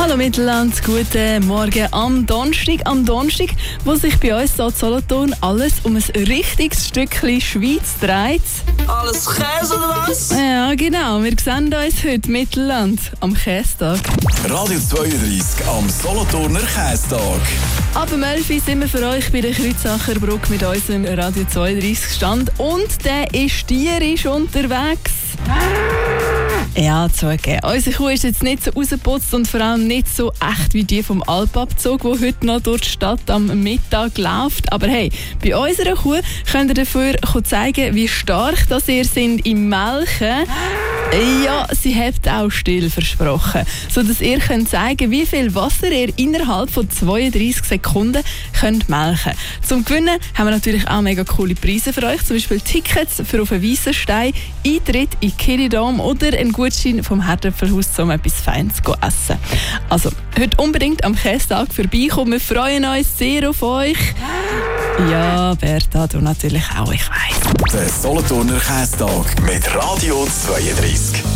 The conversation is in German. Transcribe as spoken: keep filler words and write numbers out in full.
Hallo Mittelland, guten Morgen am Donnerstag. Am Donnerstag, wo sich bei uns hier in Solothurn alles um ein richtiges Stückchen Schweiz dreht. Alles Käse oder was? Ja, genau. Wir sehen uns heute Mittelland am Käsetag. Radio zweiunddreissig am Solothurner Käsetag. Ab dem elf Uhr sind wir für euch bei der Kreuzacher Brücke mit unserem Radio zweiunddreissig Stand. Und der ist tierisch unterwegs. Ja, zugegeben. Unsere Kuh ist jetzt nicht so rausgeputzt und vor allem nicht so echt wie die vom Alpabzug, die heute noch durch die Stadt am Mittag läuft. Aber hey, bei unserer Kuh könnt ihr dafür zeigen, wie stark dass ihr sind im Melken. Ja, sie hat auch still versprochen, sodass ihr könnt zeigen, wie viel Wasser ihr innerhalb von zweiunddreissig Sekunden könnt melken. Zum Gewinnen haben wir natürlich auch mega coole Preise für euch, zum Beispiel Tickets für auf einen Weissenstein, Eintritt in Kiridom oder ein Gutschein vom Herdöpfelhaus, um etwas Feines zu essen. Also, heute unbedingt am Käsetag vorbeikommen. Wir freuen uns sehr auf euch. Ja, Bertha, du natürlich auch, ich weiss. Der Solothurner Käsetag mit Radio zweiunddreissig.